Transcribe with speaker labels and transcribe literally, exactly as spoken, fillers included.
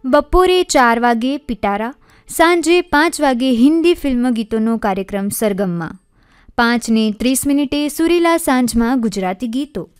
Speaker 1: બપોરે ચાર વાગે પિટારા, સાંજે પાંચ વાગે હિન્દી ફિલ્મ ગીતોનો કાર્યક્રમ સરગમમાં, પાંચને ત્રીસ મિનિટે સુરીલા સાંજમાં ગુજરાતી ગીતો,